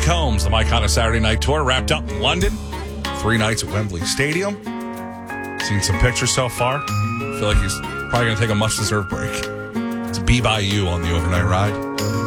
Combs, the My Kind of Saturday Night Tour, wrapped up in London. 3 nights at Wembley Stadium. Seen some pictures so far. Feel like he's probably going to take a much-deserved break. It's Be By You on the overnight ride.